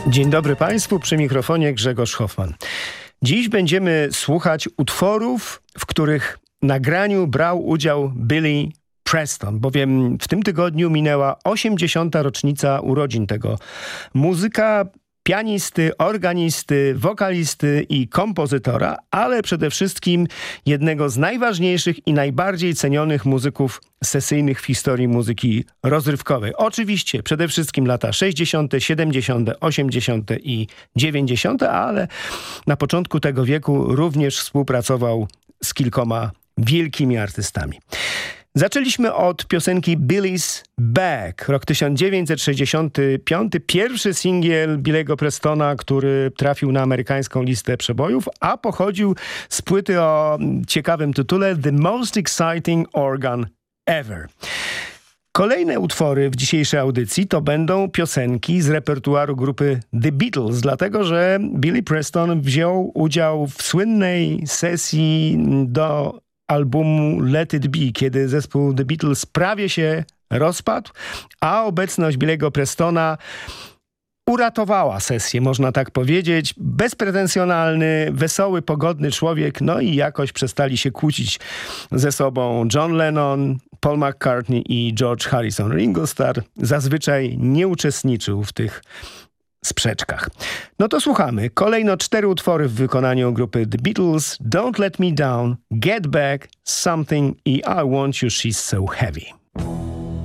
Dzień dobry Państwu, przy mikrofonie Grzegorz Hoffman. Dziś będziemy słuchać utworów, w których nagraniu brał udział Billy Preston, bowiem w tym tygodniu minęła 80. rocznica urodzin tego muzyka, pianisty, organisty, wokalisty i kompozytora, ale przede wszystkim jednego z najważniejszych i najbardziej cenionych muzyków sesyjnych w historii muzyki rozrywkowej. Oczywiście przede wszystkim lata 60., 70., 80. i 90., ale na początku tego wieku również współpracował z kilkoma wielkimi artystami. Zaczęliśmy od piosenki Billy's Back, rok 1965, pierwszy singiel Billy'ego Prestona, który trafił na amerykańską listę przebojów, a pochodził z płyty o ciekawym tytule The Most Exciting Organ Ever. Kolejne utwory w dzisiejszej audycji to będą piosenki z repertuaru grupy The Beatles, dlatego że Billy Preston wziął udział w słynnej sesji do albumu Let It Be, kiedy zespół The Beatles prawie się rozpadł, a obecność Billy'ego Prestona uratowała sesję, można tak powiedzieć. Bezpretensjonalny, wesoły, pogodny człowiek, no i jakoś przestali się kłócić ze sobą John Lennon, Paul McCartney i George Harrison. Ringo Starr zazwyczaj nie uczestniczył w tych sprzeczkach. No to słuchamy. Kolejno 4 utwory w wykonaniu grupy The Beatles. Don't Let Me Down, Get Back, Something i I Want You, She's So Heavy.